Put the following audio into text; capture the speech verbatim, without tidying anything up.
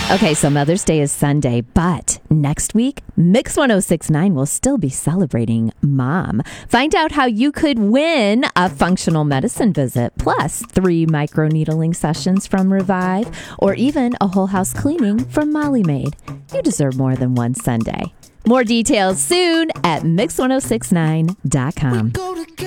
Okay, so Mother's Day is Sunday, but next week, Mix ten sixty-nine will still be celebrating Mom. Find out how you could win a functional medicine visit, plus three microneedling sessions from Revive, or even a whole house cleaning from Molly Maid. You deserve more than one Sunday. More details soon at mix ten sixty-nine dot com.